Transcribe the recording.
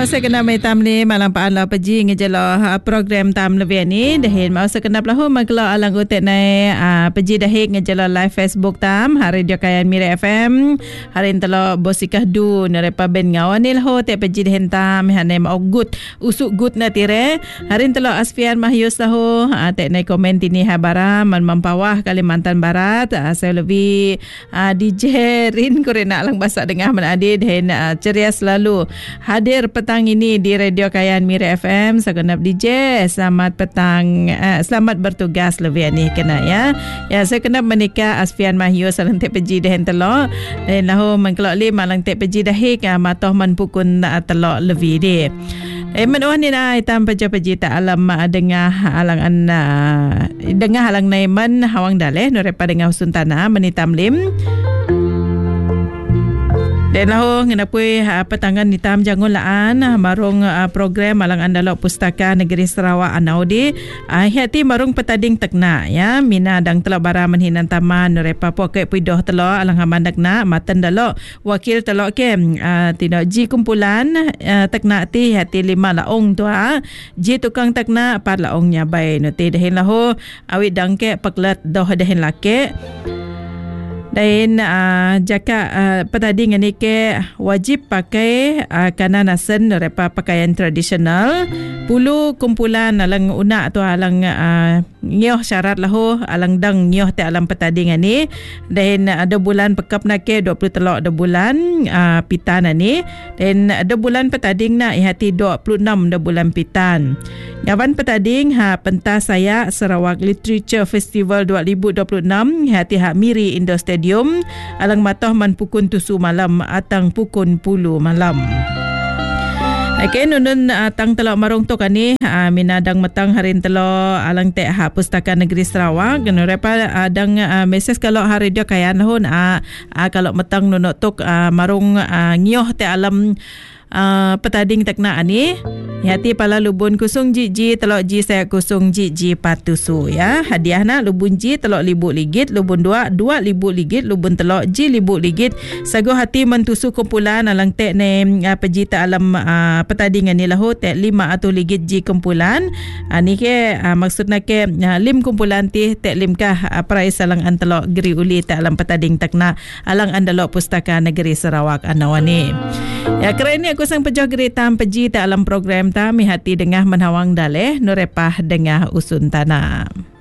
Masa kena mai tam ni malam paan la pergi ngejelo program tam lebih ni dahin masa kena pelahu maglo alang utek nai pergi dahik ngejelo live Facebook tam hari Radio Kayan Miri FM hari telo bosikah du nerepa ben ngawan ni lah tek pergi dahin tam hanai mau gut usuk gut na tire hari telo Asfian Mahyus lahu tek nai komen tini habara man mampawah Kalimantan Barat saya lebih DJ Rin kurena alang basak dengah menadi dahin ceria selalu hadir petang ini di Radio Kayan Miri FM segenap DJ. Selamat petang, selamat bertugas lebih ni kena ya. Ya saya kena menikah Asfian Mahyu salang tek peji dehen telok dan lahu mengkelok li malang tek peji dahik matoh man pukun telok lebih di. Menuan ni na itam peji tak alam dengah alang dengah alang naiman hawang daleh norepa dengah usun tanah menitam lim. Dan lahu ngenapui petangan hitam jangun laan marung program malang andalok pustaka negeri Sarawak anaudi hati marung petading tekna ya mina dang telok bara menhinan taman repa poket puidoh telok alang hamandakna matan dalok wakil telok ke tidak ji kumpulan tekna ti hati 5 laong tu ji tukang tekna 4 laong nyabai nuti dahin lahu awit dangke paklet doh dahin lake dan jaka petading ni ke wajib pakai kananasan repa pakaian tradisional pulu kumpulan alang unak tu alang nyoh syarat lahu alang dang nyoh te alam petading ni dan ada bulan pekap nak ke 20 telok ada bulan pitan ni dan ada bulan petading nak hati 26 ada bulan pitan Nyawan petading pentas saya Sarawak Literature Festival 2026 hati Miri Indoor Stadium alang matoh man pukun 7 malam atang pukun 10 malam. Okay, nunun tang telok marung tu kani minadang metang harin telok alang tek pustaka negeri Sarawak generepa adang mesej kalau hari dia kayan hun kalau metang nunuk tuk marung ngioh tek alam petading tekna ni hati pala lubun kusung ji telok ji saya kusung ji patusu ya hadiah nak lubun ji telok libu ligit lubun 2 libu ligit lubun telok ji libu ligit sago hati mentusu kumpulan alang tek ne pejita alam petading ni lahu tek 5 atau ligit ji kumpulan ni ke maksudna ke lim kumpulan ti tek lim kah prize alang antelok geri uli tek alam petading tekna alang andalok pustaka negeri Sarawak anawani ya keren ni aku sang pejoh geri tam peji tek alam program mi hati dengah menhawang daleh nurepah dengah usun tanah.